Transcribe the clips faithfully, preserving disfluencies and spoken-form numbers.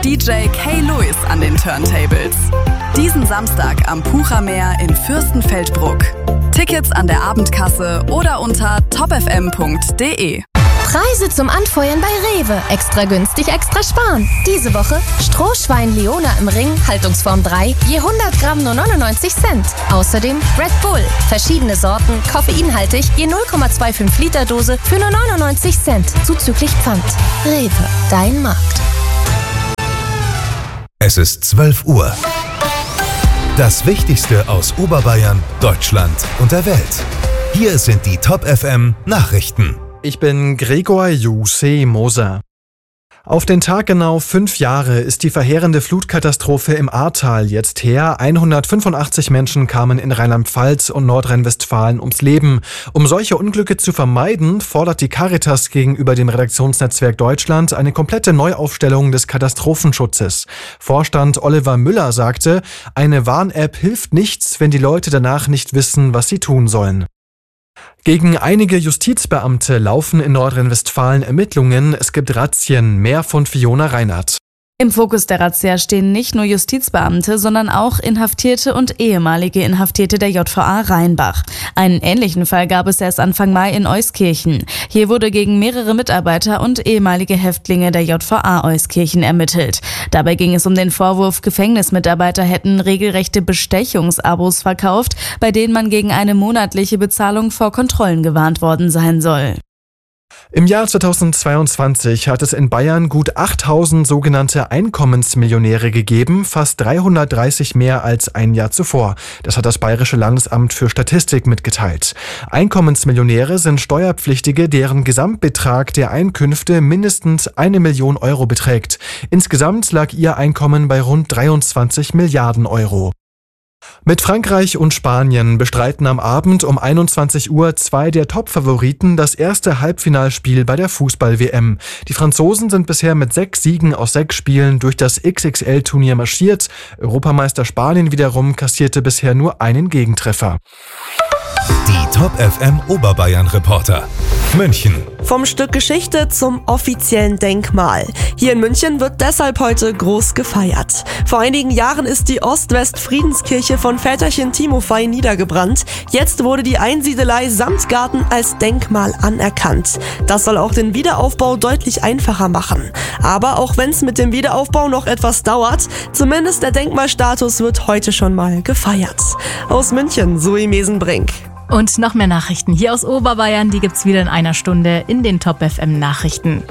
D J Kay Lewis an den Turntables. Diesen Samstag am Puchermeer in Fürstenfeldbruck. Tickets an der Abendkasse oder unter top f m punkt d e. Preise zum Anfeuern bei Rewe. Extra günstig, extra sparen. Diese Woche Strohschwein Leona im Ring, Haltungsform drei, je hundert Gramm nur neunundneunzig Cent. Außerdem Red Bull, verschiedene Sorten, koffeinhaltig, je null Komma fünfundzwanzig Liter Dose für nur neunundneunzig Cent, zuzüglich Pfand. Rewe, dein Markt. Es ist zwölf Uhr. Das Wichtigste aus Oberbayern, Deutschland und der Welt. Hier sind die Top F M Nachrichten. Ich bin Gregor Jussi Moser. Auf den Tag genau fünf Jahre ist die verheerende Flutkatastrophe im Ahrtal jetzt her. hundertfünfundachtzig Menschen kamen in Rheinland-Pfalz und Nordrhein-Westfalen ums Leben. Um solche Unglücke zu vermeiden, fordert die Caritas gegenüber dem Redaktionsnetzwerk Deutschland eine komplette Neuaufstellung des Katastrophenschutzes. Vorstand Oliver Müller sagte, eine Warn-App hilft nichts, wenn die Leute danach nicht wissen, was sie tun sollen. Gegen einige Justizbeamte laufen in Nordrhein-Westfalen Ermittlungen. Es gibt Razzien. Mehr von Fiona Reinhardt. Im Fokus der Razzia stehen nicht nur Justizbeamte, sondern auch Inhaftierte und ehemalige Inhaftierte der J V A Rheinbach. Einen ähnlichen Fall gab es erst Anfang Mai in Euskirchen. Hier wurde gegen mehrere Mitarbeiter und ehemalige Häftlinge der J V A Euskirchen ermittelt. Dabei ging es um den Vorwurf, Gefängnismitarbeiter hätten regelrechte Bestechungsabos verkauft, bei denen man gegen eine monatliche Bezahlung vor Kontrollen gewarnt worden sein soll. Im Jahr zweitausendzweiundzwanzig hat es in Bayern gut achttausend sogenannte Einkommensmillionäre gegeben, fast dreihundertdreißig mehr als ein Jahr zuvor. Das hat das Bayerische Landesamt für Statistik mitgeteilt. Einkommensmillionäre sind Steuerpflichtige, deren Gesamtbetrag der Einkünfte mindestens eine Million Euro beträgt. Insgesamt lag ihr Einkommen bei rund dreiundzwanzig Milliarden Euro. Mit Frankreich und Spanien bestreiten am Abend um einundzwanzig Uhr zwei der Top-Favoriten das erste Halbfinalspiel bei der Fußball-W M. Die Franzosen sind bisher mit sechs Siegen aus sechs Spielen durch das X X L-Turnier marschiert. Europameister Spanien wiederum kassierte bisher nur einen Gegentreffer. Die Top F M Oberbayern-Reporter. München. Vom Stück Geschichte zum offiziellen Denkmal. Hier in München wird deshalb heute groß gefeiert. Vor einigen Jahren ist die Ost-West-Friedenskirche von Väterchen Timofei niedergebrannt. Jetzt wurde die Einsiedelei samt Garten als Denkmal anerkannt. Das soll auch den Wiederaufbau deutlich einfacher machen. Aber auch wenn es mit dem Wiederaufbau noch etwas dauert, zumindest der Denkmalstatus wird heute schon mal gefeiert. Aus München, Zoe Mesenbrink. Und noch mehr Nachrichten hier aus Oberbayern, die gibt's wieder in einer Stunde in den Top F M Nachrichten.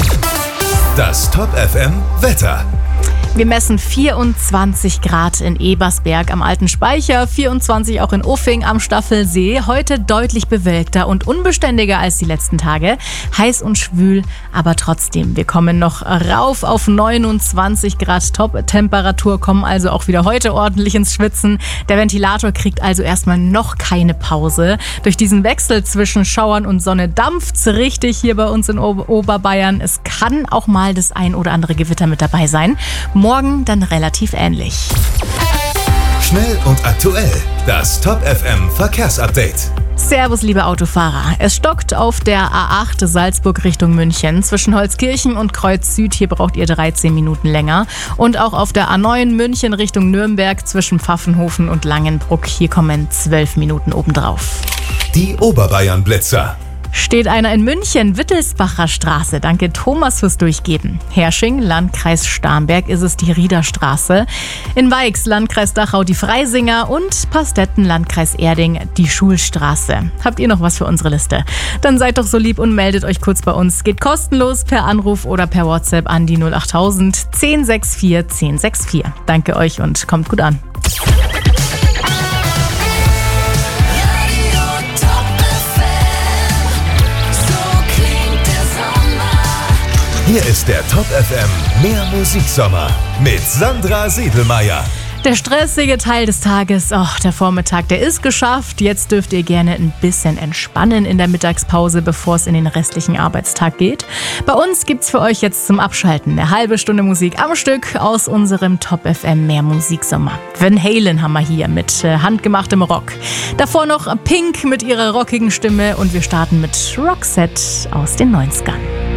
Das Top F M Wetter. Wir messen vierundzwanzig Grad in Ebersberg am Alten Speicher, vierundzwanzig auch in Uffing am Staffelsee. Heute deutlich bewölkter und unbeständiger als die letzten Tage. Heiß und schwül, aber trotzdem. Wir kommen noch rauf auf neunundzwanzig Grad Top-Temperatur, kommen also auch wieder heute ordentlich ins Schwitzen. Der Ventilator kriegt also erstmal noch keine Pause. Durch diesen Wechsel zwischen Schauern und Sonne dampft's richtig hier bei uns in Ober- Oberbayern. Es kann auch mal das ein oder andere Gewitter mit dabei sein. Morgen dann relativ ähnlich. Schnell und aktuell. Das Top F M Verkehrsupdate. Servus, liebe Autofahrer. Es stockt auf der A acht Salzburg Richtung München. Zwischen Holzkirchen und Kreuz Süd, hier braucht ihr dreizehn Minuten länger. Und auch auf der A neun München Richtung Nürnberg zwischen Pfaffenhofen und Langenbruck. Hier kommen zwölf Minuten obendrauf. Die Oberbayern Blitzer. Steht einer in München, Wittelsbacher Straße. Danke Thomas fürs Durchgeben. Hersching, Landkreis Starnberg, ist es die Riederstraße. In Weix, Landkreis Dachau, die Freisinger und Pastetten, Landkreis Erding, die Schulstraße. Habt ihr noch was für unsere Liste? Dann seid doch so lieb und meldet euch kurz bei uns. Geht kostenlos per Anruf oder per WhatsApp an die null achttausend zehn sechs vier zehn sechs vier. Danke euch und kommt gut an. Hier ist der Top F M Mehr Musiksommer mit Sandra Siedelmeier. Der stressige Teil des Tages, oh, der Vormittag, der ist geschafft. Jetzt dürft ihr gerne ein bisschen entspannen in der Mittagspause, bevor es in den restlichen Arbeitstag geht. Bei uns gibt's für euch jetzt zum Abschalten eine halbe Stunde Musik am Stück aus unserem Top F M Mehr Musiksommer. Van Halen haben wir hier mit äh, handgemachtem Rock. Davor noch Pink mit ihrer rockigen Stimme und wir starten mit Roxette aus den neunzigern.